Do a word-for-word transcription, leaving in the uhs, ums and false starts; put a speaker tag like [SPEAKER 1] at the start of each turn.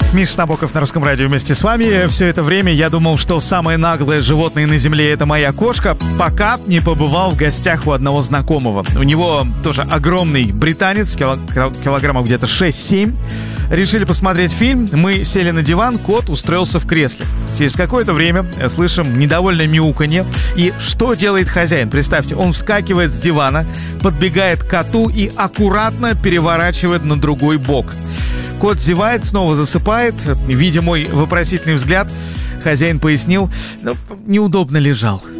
[SPEAKER 1] Миша Набоков на Русском радио вместе с вами. Все это время я думал, что самое наглое животное на земле — это моя кошка, пока не побывал в гостях у одного знакомого. У него тоже огромный британец, кило- килограммов где-то шесть-семь. Решили посмотреть фильм, мы сели на диван, кот устроился в кресле. Через какое-то время слышим недовольное мяуканье. И что делает хозяин? Представьте, он вскакивает с дивана, подбегает к коту и аккуратно переворачивает на другой бок. Кот зевает, снова засыпает. Видя мой вопросительный взгляд, хозяин пояснил: ну, неудобно лежал.